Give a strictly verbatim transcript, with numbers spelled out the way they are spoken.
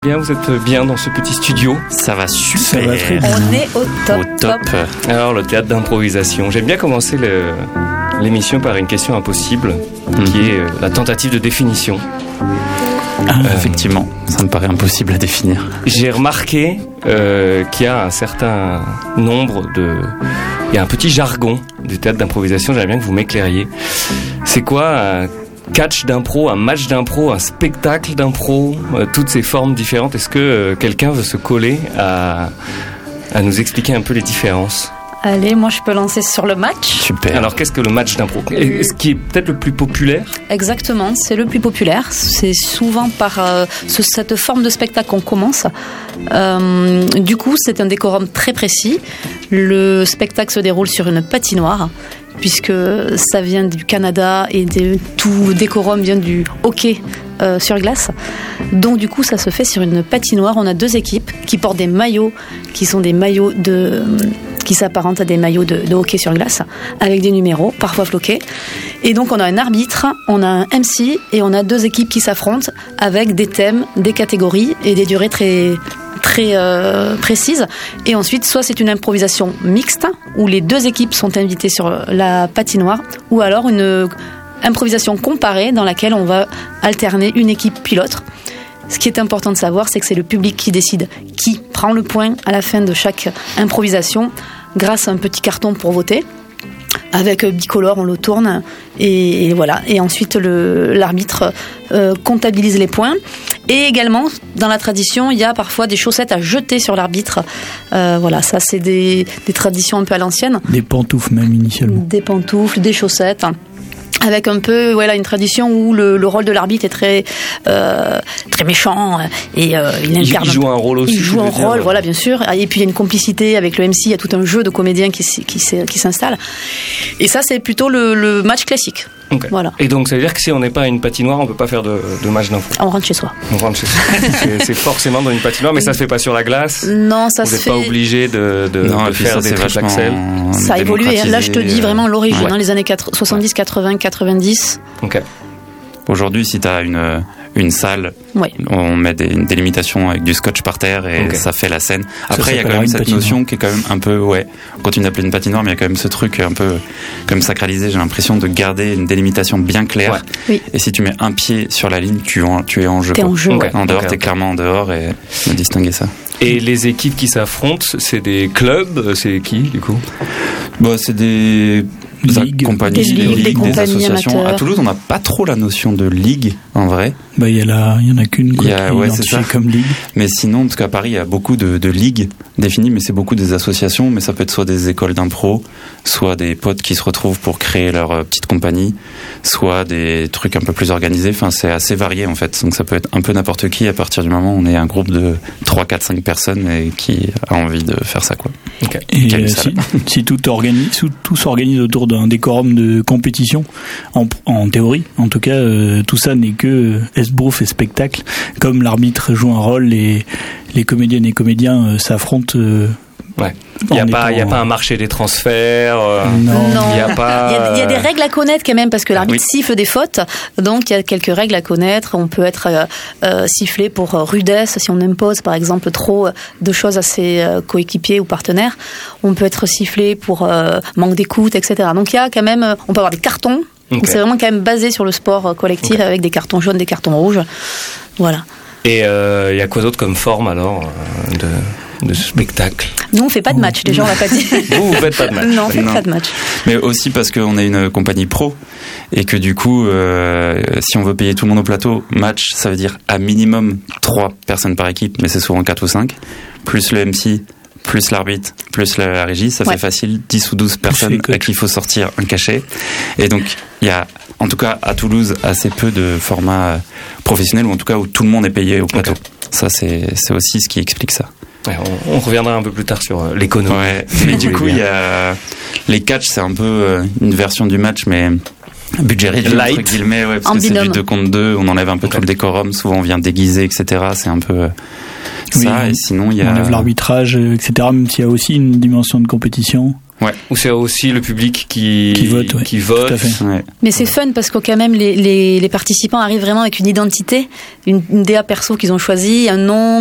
Bien, vous êtes bien dans ce petit studio. Ça va super. Ça va très bien. On est au top. Au top. Alors, le théâtre d'improvisation. J'aime bien commencer le, l'émission par une question impossible, mmh. qui est la tentative de définition. Ah, euh, effectivement, ça me paraît impossible à définir. J'ai remarqué euh, qu'il y a un certain nombre de... Il y a un petit jargon du théâtre d'improvisation, j'aimerais bien que vous m'éclairiez. C'est quoi un catch d'impro, un match d'impro, un spectacle d'impro, euh, toutes ces formes différentes? Est-ce que euh, quelqu'un veut se coller à, à nous expliquer un peu les différences? Allez, moi je peux lancer sur le match. Super. Alors qu'est-ce que le match d'impro? Est-ce qui est peut-être le plus populaire? Exactement, c'est le plus populaire. C'est souvent par euh, ce, cette forme de spectacle qu'on commence. Euh, du coup, c'est un décorum très précis. Le spectacle se déroule sur une patinoire, puisque ça vient du Canada et de, tout décorum vient du hockey euh, sur glace. Donc du coup, ça se fait sur une patinoire. On a deux équipes qui portent des maillots qui sont des maillots de... qui s'apparentent à des maillots de, de hockey sur glace, avec des numéros, parfois floqués. Et donc on a un arbitre, on a un M C et on a deux équipes qui s'affrontent avec des thèmes, des catégories et des durées très, très euh, précises. Et ensuite, soit c'est une improvisation mixte, où les deux équipes sont invitées sur la patinoire, ou alors une improvisation comparée dans laquelle on va alterner une équipe puis l'autre. Ce qui est important de savoir, c'est que c'est le public qui décide qui prend le point à la fin de chaque improvisation grâce à un petit carton pour voter. Avec bicolore, on le tourne et, et voilà. Et ensuite, le, l'arbitre euh, comptabilise les points. Et également, dans la tradition, il y a parfois des chaussettes à jeter sur l'arbitre. Euh, voilà, ça, c'est des, des traditions un peu à l'ancienne. Des pantoufles même initialement. Des pantoufles, des chaussettes. Avec un peu, voilà, une tradition où le, le rôle de l'arbitre est très, euh, très méchant et euh, il incarne. Il joue un rôle aussi. Il joue un dire, rôle, ouais. voilà, bien sûr. Et puis il y a une complicité avec le M C. Il y a tout un jeu de comédiens qui, qui, qui s'installe. Et ça, c'est plutôt le, le match classique. Okay. Voilà. Et donc, ça veut dire que si on n'est pas à une patinoire, on peut pas faire de, de match d'impro. On rentre chez soi. On rentre chez soi. c'est, c'est forcément dans une patinoire, mais ça se fait pas sur la glace. Non, ça Vous se n'êtes fait. pas obligé de, de, non, de faire ça, des triple axel. Ça a évolué. Là, je te dis vraiment l'origine, ouais. hein, les années soixante-dix, quatre-vingts, quatre-vingt-dix. Ok. Aujourd'hui, si tu as une, une salle, ouais. on met des, des limitations avec du scotch par terre et okay. ça fait la scène. Après, il y a quand même cette patinoire. Notion qui est quand même un peu, ouais, on continue d'appeler une patinoire, mais il y a quand même ce truc un peu comme sacralisé, j'ai l'impression, de garder une délimitation bien claire. Ouais. Oui. Et si tu mets un pied sur la ligne, tu, en, tu es en jeu. T'es en jeu. Okay. Ouais. En dehors, okay, t'es okay. clairement en dehors et de distinguer ça. Et les équipes qui s'affrontent, c'est des clubs, c'est qui du coup? Bah, c'est des Ligue. compagnies, des, ligues, des, des, des associations. Amateurs. À Toulouse, on n'a pas trop la notion de ligue, en vrai. Bah, il y a la, il y en a qu'une quoi, y a, qui ouais, est identifiée comme ligue. Mais sinon, parce qu'à Paris, il y a beaucoup de, de ligues définies, mais c'est beaucoup des associations, mais ça peut être soit des écoles d'impro, soit des potes qui se retrouvent pour créer leur euh, petite compagnie, soit des trucs un peu plus organisés. Enfin, c'est assez varié, en fait. Donc, ça peut être un peu n'importe qui à partir du moment où on est un groupe de trois, quatre, cinq personnes et qui a envie de faire ça, quoi. Okay. Et euh, si, si tout organise, tout s'organise autour d'un décorum de compétition, en, en théorie, en tout cas, euh, tout ça n'est que esbrouf et spectacle. Comme l'arbitre joue un rôle, les, les comédiennes et comédiens euh, s'affrontent. Euh, ouais. Il n'y a, pas, y a pas un marché des transferts. Euh, non. Il y a pas. Il y a, il y a des règles à connaître quand même parce que l'arbitre oui. siffle des fautes. Donc il y a quelques règles à connaître. On peut être euh, euh, sifflé pour rudesse si on impose par exemple trop de choses à ses euh, coéquipiers ou partenaires. On peut être sifflé pour euh, manque d'écoute, et cetera. Donc il y a quand même, on peut avoir des cartons. Okay. Donc c'est vraiment quand même basé sur le sport collectif okay. avec des cartons jaunes, des cartons rouges. Voilà. Et il euh, y a quoi d'autre comme forme alors de, de spectacle? Nous on fait pas de match, déjà on l'a pas dit. Vous, vous faites pas de match? Non, on fait non. pas de match. Mais aussi parce qu'on est une compagnie pro et que du coup, euh, si on veut payer tout le monde au plateau, match, ça veut dire à minimum trois personnes par équipe, mais c'est souvent quatre ou cinq, plus le M C, plus l'arbitre, plus la, la régie, ça ouais. fait facile dix ou douze personnes à qui il faut sortir un cachet. Et donc, il y a, en tout cas, à Toulouse, assez peu de formats professionnels, ou en tout cas où tout le monde est payé au plateau. Okay. Ça, c'est, c'est aussi ce qui explique ça. Ouais, on, on reviendra un peu plus tard sur l'économie. Ouais, mais du coup, il y a les catchs, c'est un peu une version du match, mais budget réduit, light, entre guillemets, ouais, parce en que binôme. C'est du deux contre deux, on enlève un peu okay. tout le décorum, souvent on vient déguiser, et cetera. C'est un peu ça, oui, et sinon il y a... On enlève l'arbitrage, et cetera, même s'il y a aussi une dimension de compétition. Ouais. Ou c'est aussi le public qui, qui vote, ouais. qui vote. Tout à fait. Ouais. Mais c'est fun parce que quand même les, les, les participants arrivent vraiment avec une identité, une, une D A perso qu'ils ont choisie, un nom,